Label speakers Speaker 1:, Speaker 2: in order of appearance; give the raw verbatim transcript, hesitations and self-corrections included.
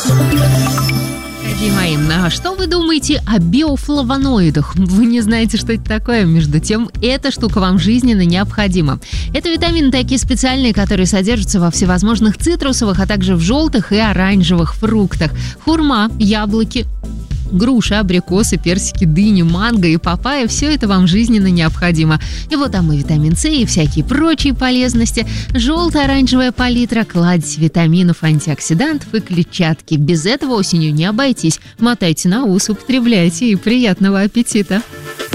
Speaker 1: Дорогие мои, а что вы думаете о биофлавоноидах? Вы не знаете, что это такое? Между тем, эта штука вам жизненно необходима. Это витамины такие специальные, которые содержатся во всевозможных цитрусовых, а также в желтых и оранжевых фруктах. Хурма, яблоки, груши, абрикосы, персики, дыни, манго и папайя – все это вам жизненно необходимо. И вот там и витамин С, и всякие прочие полезности. Желто-оранжевая палитра, кладезь витаминов, антиоксидантов и клетчатки. Без этого осенью не обойтись. Мотайте на ус, употребляйте и приятного аппетита!